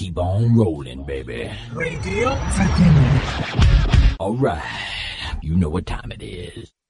keep on rolling, baby. Radio. All right, you know what time it is.